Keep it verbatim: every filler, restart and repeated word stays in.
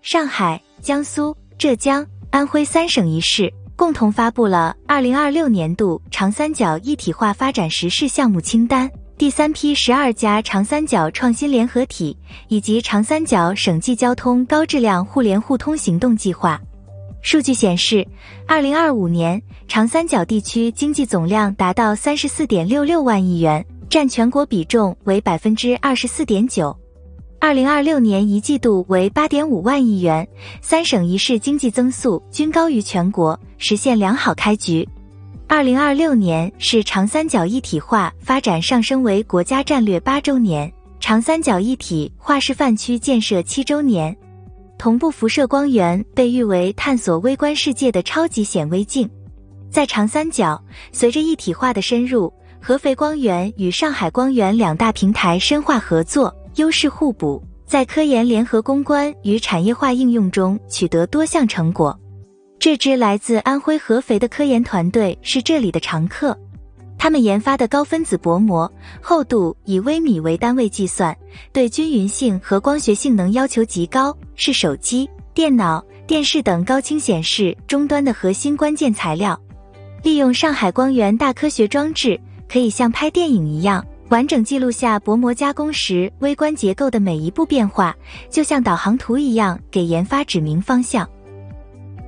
上海、江苏、浙江、安徽三省一市共同发布了二零二六年度长三角一体化发展实事项目清单，第三批十二家长三角创新联合体以及长三角省际交通高质量互联互通行动计划。数据显示，二零二五年长三角地区经济总量达到 三十四点六六万亿元，占全国比重为 百分之二十四点九。二零二六年一季度为 八点五万亿元，三省一市经济增速均高于全国，实现良好开局。二零二六年是长三角一体化发展上升为国家战略八周年，长三角一体化示范区建设七周年。同步辐射光源被誉为探索微观世界的超级显微镜。在长三角，随着一体化的深入，合肥光源与上海光源两大平台深化合作，优势互补，在科研联合攻关与产业化应用中取得多项成果。这支来自安徽合肥的科研团队是这里的常客，他们研发的高分子薄膜厚度以微米为单位计算，对均匀性和光学性能要求极高，是手机、电脑、电视等高清显示终端的核心关键材料。利用上海光源大科学装置，可以像拍电影一样完整记录下薄膜加工时微观结构的每一步变化，就像导航图一样给研发指明方向。